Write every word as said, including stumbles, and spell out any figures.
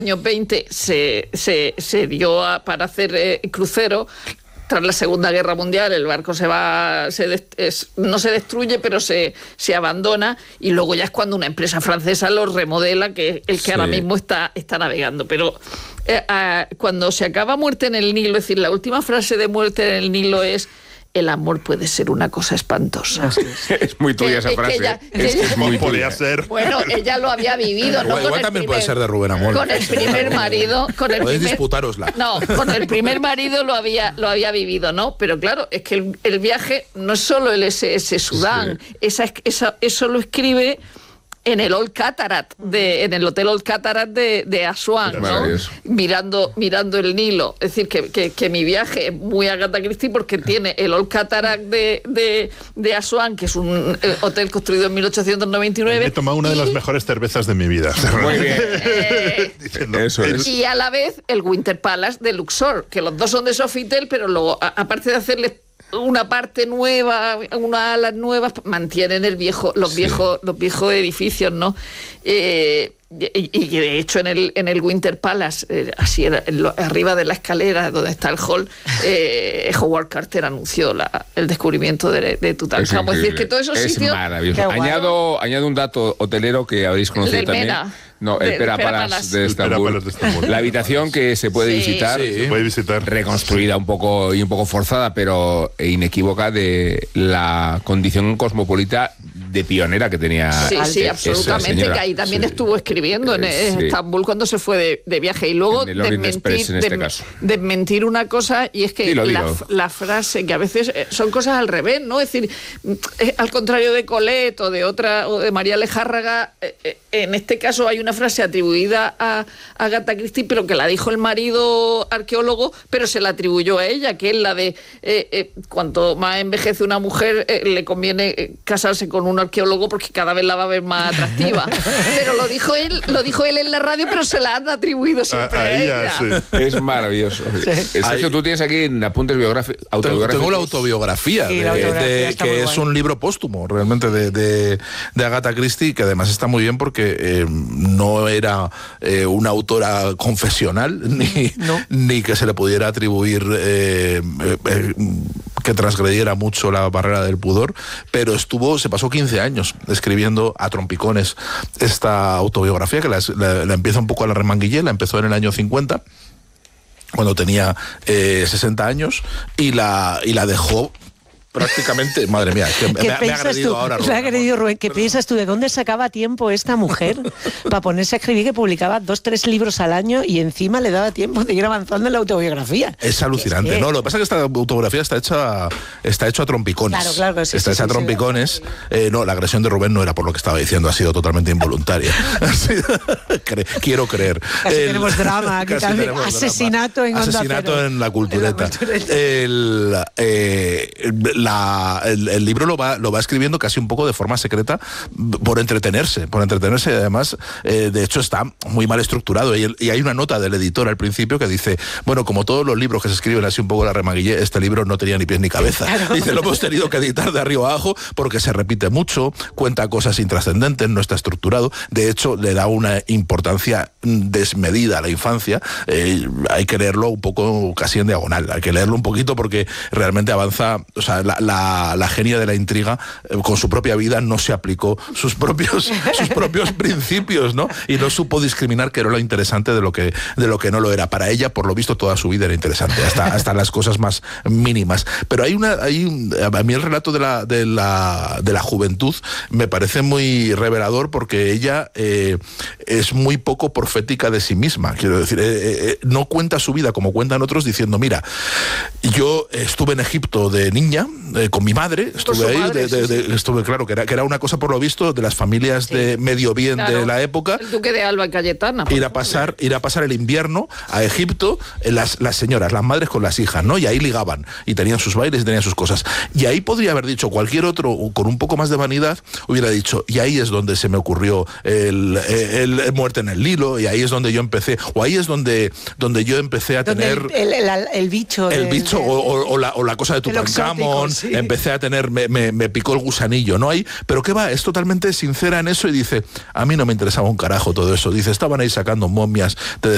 años veinte se, se, se dio a, para hacer eh, cruceros. Tras la Segunda Guerra Mundial el barco se va, se des, es, no se destruye, pero se, se abandona, y luego ya es cuando una empresa francesa lo remodela, que es el que sí. ahora mismo está, está navegando. Pero eh, a, cuando se acaba Muerte en el Nilo, es decir, la última frase de Muerte en el Nilo es: el amor puede ser una cosa espantosa. Es muy tuya que, esa frase. Que ella, es, ella, es muy podría tuya. ser. Bueno, ella lo había vivido. Igual, ¿no? igual también primer, puede ser de Rubén Amor. Con el primer marido. Con el Podéis primer, disputárosla. No, con el primer marido lo había, lo había vivido, ¿no? Pero claro, es que el, el viaje no es solo el ese ese Sudán. Sí. Esa, esa, eso lo escribe en el Old Cataract, de, en el Hotel Old Cataract de, de Asuán, ¿no? Mirando, mirando el Nilo. Es decir, que, que, que mi viaje es muy Agatha Christie porque tiene el Old Cataract de, de, de Asuán, que es un hotel construido en mil ochocientos noventa y nueve. He tomado una y, de las mejores cervezas de mi vida. Muy bien. Eh, Eso es. Y a la vez el Winter Palace de Luxor, que los dos son de Sofitel, pero luego, a, aparte de hacerles una parte nueva, unas alas nuevas, mantienen el viejo, los sí. viejos, los viejos edificios, ¿no? Eh, y, y de hecho en el en el Winter Palace, eh, así era, en lo, arriba de la escalera donde está el hall, eh, Howard Carter anunció la, el descubrimiento de, de Tutankamón. Es, es decir, que todos esos es sitios. Maravilloso. Añado, añado un dato hotelero que habréis conocido también. Mena. No, el Pera Palace de Estambul. La habitación que se puede sí, visitar, sí. se puede visitar, reconstruida un poco y un poco forzada, pero inequívoca, de la condición cosmopolita de pionera que tenía. Sí, sí, absolutamente, que ahí también sí. estuvo escribiendo en, en sí. Estambul cuando se fue de, de viaje. Y luego desmentir, en este caso. desmentir una cosa, y es que sí, la, la frase, que a veces son cosas al revés, ¿no? Es decir, al contrario de Colette o de otra, o de María Lejárraga, en este caso hay una frase atribuida a, a Agatha Christie, pero que la dijo el marido arqueólogo, pero se la atribuyó a ella, que es la de eh, eh, cuanto más envejece una mujer, eh, le conviene eh, casarse con un arqueólogo porque cada vez la va a ver más atractiva. Pero lo dijo él, lo dijo él en la radio, pero se la han atribuido siempre a, a ella. ella. Sí. Es maravilloso. Sí. Sergio, tú tienes aquí en apuntes biográficos. Tengo la autobiografía, sí, de, la autobiografía de, que es un libro póstumo, realmente, de, de, de Agatha Christie, que además está muy bien porque eh, no era eh, una autora confesional, ni, no. ni que se le pudiera atribuir eh, eh, que transgrediera mucho la barrera del pudor, pero estuvo, se pasó quince años escribiendo a trompicones esta autobiografía, que la, la, la empieza un poco a la remanguillé, la empezó en el año cincuenta, cuando tenía eh, sesenta años, y la, y la dejó prácticamente, madre mía, que me, me ha agredido tú? ahora Rubén. Me ha agredido Rubén. ¿Qué piensas tú? ¿De dónde sacaba tiempo esta mujer para ponerse a escribir, que publicaba dos, tres libros al año y encima le daba tiempo de ir avanzando en la autobiografía? Es alucinante. Es que... No, lo que pasa es que esta autobiografía está hecha, está hecho a trompicones. Claro, claro, sí, está sí, hecha sí, a trompicones. Sí, eh, no, la agresión de Rubén no era por lo que estaba diciendo, ha sido totalmente involuntaria. Quiero creer. Casi el... tenemos drama aquí también. Asesinato drama. en Asesinato Onda en la cultureta. En la cultureta. El, eh, la, el, el libro lo va, lo va escribiendo casi un poco de forma secreta por entretenerse, por entretenerse y además, eh, de hecho, está muy mal estructurado. Y, el, y hay una nota del editor al principio que dice, bueno, como todos los libros que se escriben así un poco la remaguillé, este libro no tenía ni pies ni cabeza. Claro. Dice, lo hemos tenido que editar de arriba abajo porque se repite mucho, cuenta cosas intrascendentes, no está estructurado. De hecho, le da una importancia desmedida a la infancia. Eh, hay que leerlo un poco casi en diagonal, hay que leerlo un poquito porque realmente avanza, o sea, la, la, la genia de la intriga eh, con su propia vida no se aplicó sus propios, sus propios principios, ¿no? Y no supo discriminar qué era lo interesante de lo que, de lo que no lo era. Para ella, por lo visto, toda su vida era interesante, hasta, hasta las cosas más mínimas. Pero hay una, hay un, a mí el relato de la, de la, de la juventud me parece muy revelador porque ella eh, es muy poco profética de sí misma. Quiero decir, eh, eh, no cuenta su vida como cuentan otros diciendo, mira, yo estuve en Egipto de niña eh, con mi madre, estuve ahí, madre, de, de, de, de, estuve, claro, que era, que era una cosa por lo visto de las familias sí. de medio bien claro. de la época. El duque de Alba y Cayetana. Ir a pasar, ir a pasar el invierno a Egipto, las, las señoras, las madres con las hijas, ¿no? Y ahí ligaban, y tenían sus bailes y tenían sus cosas. Y ahí podría haber dicho cualquier otro, con un poco más de vanidad, hubiera dicho, y ahí es donde se me ocurrió el, el, el Muerte en el Nilo, y ahí es donde yo empecé, o ahí es donde, donde yo empecé a donde tener... El, el, el, el bicho. El de, bicho, de, o, o, o, la, o la cosa de Tutankamón, sí. empecé a tener, me, me, me picó el gusanillo, ¿no? Ahí, pero ¿qué va? Es totalmente sincera en eso y dice, a mí no me interesaba un carajo todo eso. Dice, estaban ahí sacando momias, te